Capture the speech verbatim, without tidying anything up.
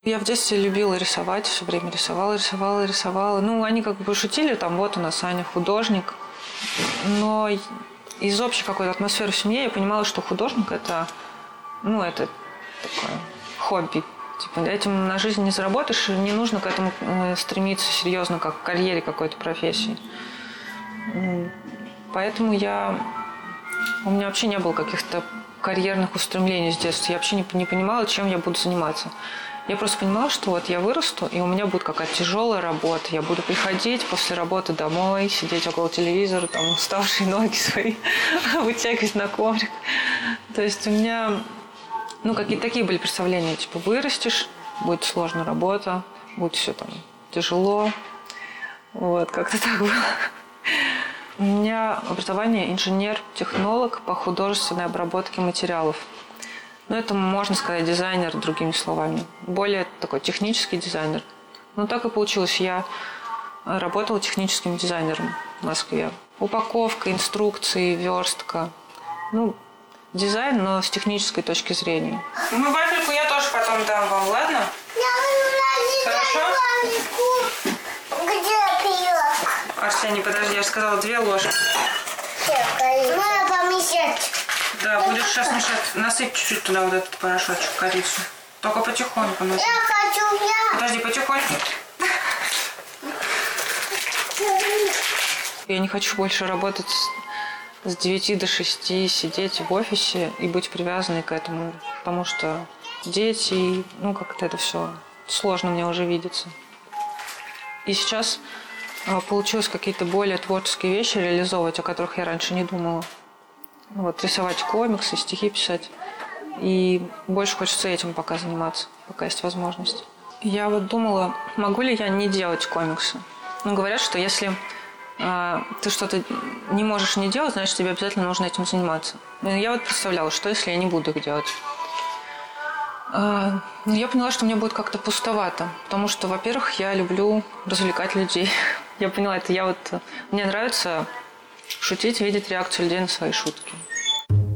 Я в детстве любила рисовать, все время рисовала, рисовала, рисовала. Ну, они как бы шутили, там, вот у нас Аня художник. Но из общей какой-то атмосферы в семье я понимала, что художник – это, ну, это такое хобби. Типа, этим на жизнь не заработаешь, и не нужно к этому стремиться серьезно, как к карьере какой-то профессии. Поэтому я... У меня вообще не было каких-то карьерных устремлений с детства. Я вообще не, не понимала, чем я буду заниматься. Я просто понимала, что вот я вырасту, и у меня будет какая-то тяжелая работа. Я буду приходить после работы домой, сидеть около телевизора, там, уставшие ноги свои, вытягивать на коврик. То есть у меня, ну, какие-то такие были представления. Типа, вырастешь, будет сложная работа, будет все там тяжело. Вот, как-то так было. У меня образование инженер-технолог по художественной обработке материалов. Ну, это, можно сказать, дизайнер, другими словами. Более такой технический дизайнер. Ну, так и получилось. Я работала техническим дизайнером в Москве. Упаковка, инструкции, верстка. Ну, дизайн, но с технической точки зрения. Ну, вафельку я тоже потом дам вам, ладно? Хорошо? Где пирог? Арсений, подожди, я же сказала две ложки. Надо помешать. Да, будешь сейчас мешать. Насыпь чуть-чуть туда вот этот порошочек, корицу. Только потихоньку насыпь. Я хочу, я. Подожди, потихоньку. Я не хочу больше работать с девяти до шести, сидеть в офисе и быть привязанной к этому. Потому что дети, ну как-то это все сложно мне уже видится. И сейчас получилось какие-то более творческие вещи реализовывать, о которых я раньше не думала. Вот, рисовать комиксы, стихи писать. И больше хочется этим пока заниматься, пока есть возможность. Я вот думала, могу ли я не делать комиксы. Ну, говорят, что если э, ты что-то не можешь не делать, значит, тебе обязательно нужно этим заниматься. Но я вот представляла, что если я не буду их делать. Э, но я поняла, что мне будет как-то пустовато. Потому что, во-первых, я люблю развлекать людей. Я поняла, это я вот... Мне нравится... шутить, видеть реакцию людей на свои шутки.